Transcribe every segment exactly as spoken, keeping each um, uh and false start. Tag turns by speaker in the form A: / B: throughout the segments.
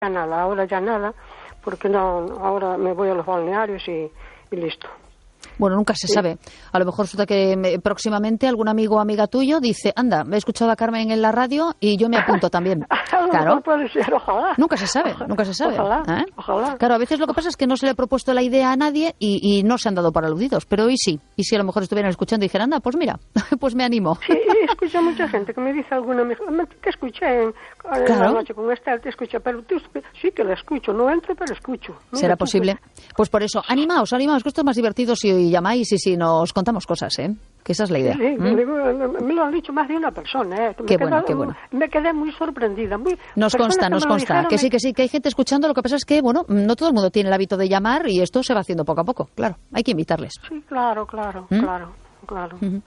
A: ya nada, ahora ya nada, porque no, ahora me voy a los balnearios y, y listo.
B: Bueno, nunca se sí. sabe. A lo mejor resulta que me, próximamente algún amigo o amiga tuyo dice, anda, he escuchado a Carmen en la radio y yo me apunto también. Claro.
A: Puede ser, ojalá.
B: Nunca se sabe,
A: ojalá,
B: nunca se sabe.
A: Ojalá,
B: ¿eh?
A: ojalá.
B: Claro, a veces lo que pasa es que no se le ha propuesto la idea a nadie y, y no se han dado por aludidos, pero hoy sí. Y si a lo mejor estuvieran escuchando y dijeran, anda, pues mira, pues me animo.
A: Sí, escucho a mucha gente que me dice alguna, me te escuché en, en claro. la noche con Esther, te escuché, pero tú, sí que la escucho, no entro, pero escucho. Mira,
B: ¿será posible? Pues por eso, animaos, animaos, que esto es más divertido si llamáis y si nos contamos cosas, ¿eh? Que esa es la idea.
A: Sí, ¿Mm? me, me lo han dicho más de una persona, ¿eh?
B: Qué
A: me
B: bueno,
A: quedado,
B: qué bueno.
A: Me quedé muy sorprendida. Muy,
B: nos consta, nos consta, dijeron, que sí, que sí, que hay gente escuchando, lo que pasa es que, bueno, no todo el mundo tiene el hábito de llamar y esto se va haciendo poco a poco, claro, hay que invitarles.
A: Sí, claro, claro, ¿Mm? claro, claro.
B: Uh-huh.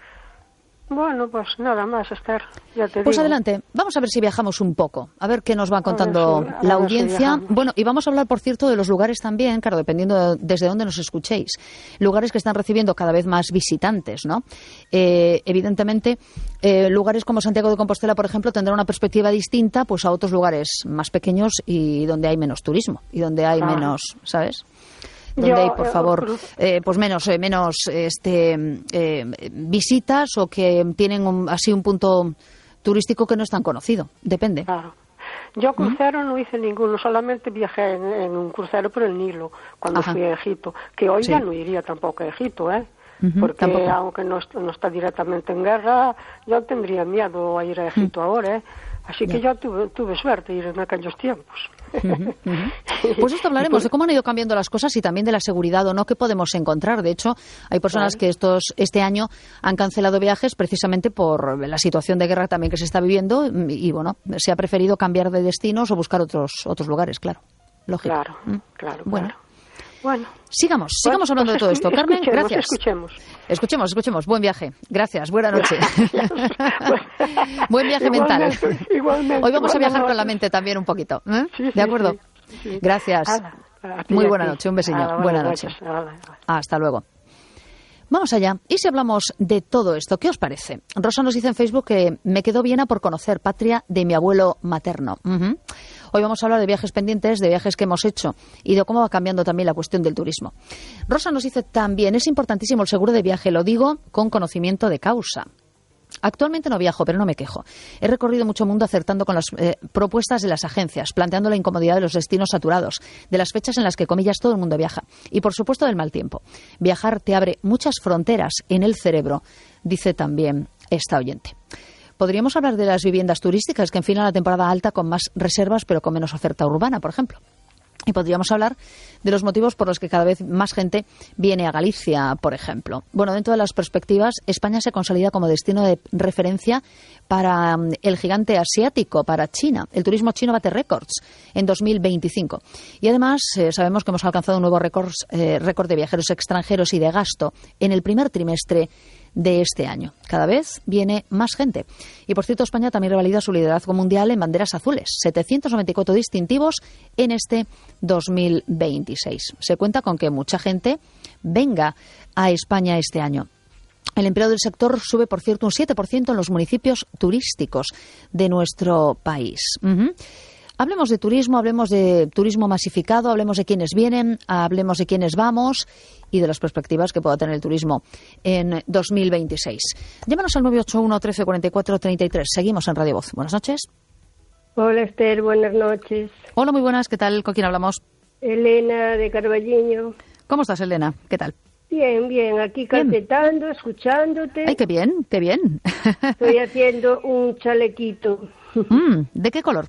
B: Bueno,
A: pues nada más, Esther, ya te
B: Pues
A: digo.
B: adelante, vamos a ver si viajamos un poco, a ver qué nos va contando
A: ver si,
B: la audiencia.
A: Si
B: bueno, y vamos a hablar, por cierto, de los lugares también, claro, dependiendo de, desde dónde nos escuchéis. Lugares que están recibiendo cada vez más visitantes, ¿no? Eh, evidentemente, eh, lugares como Santiago de Compostela, por ejemplo, tendrán una perspectiva distinta pues a otros lugares más pequeños y donde hay menos turismo y donde hay claro. menos, ¿sabes? Donde Yo, hay, por favor, eh, pues menos eh, menos este eh, visitas o que tienen un, así un punto turístico que no es tan conocido. Depende.
A: Claro. Yo crucero ¿Mm? no hice ninguno, solamente viajé en, en un crucero por el Nilo cuando Ajá. fui a Egipto, que hoy sí. ya no iría tampoco a Egipto, ¿eh? Uh-huh, porque tampoco. Aunque no, no está directamente en guerra, yo tendría miedo a ir a Egipto uh-huh. ahora, ¿eh? Así que yeah. yo tuve, tuve suerte de ir en aquellos tiempos.
B: Uh-huh, uh-huh. Pues esto hablaremos de cómo han ido cambiando las cosas y también de la seguridad o no que podemos encontrar. De hecho, hay personas que estos este año han cancelado viajes precisamente por la situación de guerra también que se está viviendo y, bueno, se ha preferido cambiar de destinos o buscar otros otros lugares, claro. Lógico.
A: Claro, ¿Mm? claro,
B: bueno.
A: claro. Bueno,
B: sigamos, sigamos pues, hablando
A: pues
B: de todo esto. Carmen, gracias.
A: Escuchemos.
B: Escuchemos, escuchemos. Buen viaje. Gracias. Buena noche. Buen viaje mental.
A: Igualmente, igualmente.
B: Hoy vamos a viajar con la mente también un poquito. ¿eh?
A: Sí, sí,
B: ¿De acuerdo?
A: Sí, sí.
B: Gracias.
A: Ala, ala,
B: Muy buena noche. Un besillo.
A: Ala,
B: buena
A: noche.
B: noche. Hasta luego. Vamos allá. Y si hablamos de todo esto, ¿qué os parece? Rosa nos dice en Facebook que me quedó Viena por conocer, patria de mi abuelo materno. Uh-huh. Hoy vamos a hablar de viajes pendientes, de viajes que hemos hecho y de cómo va cambiando también la cuestión del turismo. Rosa nos dice también, es importantísimo el seguro de viaje, lo digo con conocimiento de causa. Actualmente no viajo, pero no me quejo. He recorrido mucho mundo acertando con las eh, propuestas de las agencias, planteando la incomodidad de los destinos saturados, de las fechas en las que, comillas, todo el mundo viaja. Y, por supuesto, del mal tiempo. Viajar te abre muchas fronteras en el cerebro, dice también esta oyente. Podríamos hablar de las viviendas turísticas que enfilan la temporada alta con más reservas, pero con menos oferta urbana, por ejemplo. Y podríamos hablar de los motivos por los que cada vez más gente viene a Galicia, por ejemplo. Bueno, dentro de las perspectivas, España se consolida como destino de referencia para el gigante asiático, para China. El turismo chino bate récords en dos mil veinticinco. Y además, eh, sabemos que hemos alcanzado un nuevo récord, eh, récord de viajeros extranjeros y de gasto en el primer trimestre de este año. Cada vez viene más gente. Y, por cierto, España también revalida su liderazgo mundial en banderas azules. setecientos noventa y cuatro distintivos en este dos mil veintiséis. Se cuenta con que mucha gente venga a España este año. El empleo del sector sube, por cierto, un siete por ciento en los municipios turísticos de nuestro país. Uh-huh. Hablemos de turismo, hablemos de turismo masificado, hablemos de quiénes vienen, hablemos de quiénes vamos y de las perspectivas que pueda tener el turismo en dos mil veintiséis. Llámanos al nueve ocho uno, trece, cuarenta y cuatro, treinta y tres. Seguimos en Radio Voz. Buenas noches.
C: Hola, Esther. Buenas noches.
B: Hola, muy buenas. ¿Qué tal? ¿Con quién hablamos?
C: Elena, de Carballiño.
B: ¿Cómo estás, Elena? ¿Qué tal?
C: Bien, bien. Aquí calcetando, escuchándote.
B: ¡Ay, qué bien! ¡Qué bien!
C: Estoy haciendo un chalequito.
B: Mm, ¿de qué color?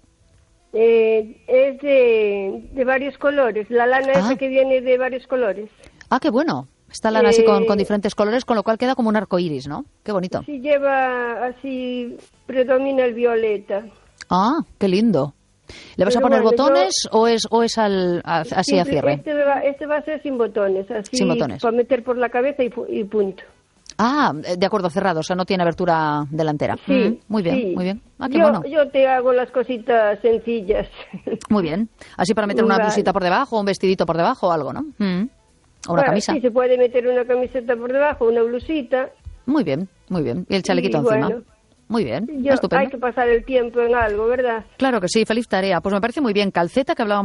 C: Eh, es de, de varios colores. La lana
B: ah.
C: esa que viene de varios colores.
B: Ah, qué bueno. Esta lana eh, así con, con diferentes colores, con lo cual queda como un arco iris, ¿no? Qué bonito.
C: Sí, lleva así, predomina el violeta.
B: Ah, qué lindo. ¿Le vas Pero a poner bueno, botones yo, o es o es al, a, así simple, a cierre?
C: Este va, este va a ser sin botones, así
B: sin botones.
C: Para meter por la cabeza y, y punto.
B: Ah, de acuerdo, cerrado, o sea, no tiene abertura delantera.
C: Sí,
B: mm, muy bien,
C: sí.
B: muy bien. Ah, qué
C: yo,
B: bueno.
C: yo te hago las cositas sencillas.
B: Muy bien. Así para meter una vale. blusita por debajo, un vestidito por debajo o algo, ¿no? Mm. O una
C: bueno,
B: camisa.
C: Sí, se puede meter una camiseta por debajo, una blusita.
B: Muy bien, muy bien. Y el chalequito
C: y
B: encima.
C: Bueno,
B: Muy bien,
C: Yo,
B: estupendo.
C: Hay que pasar el tiempo en algo, ¿verdad?
B: Claro que sí, feliz tarea. Pues me parece muy bien. Calceta, que hablábamos